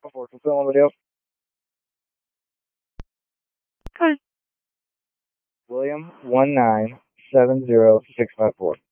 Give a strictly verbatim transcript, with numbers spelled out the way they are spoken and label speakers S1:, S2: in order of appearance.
S1: four, fulfill on video.
S2: Hi.
S1: William one nine seven zero six five four.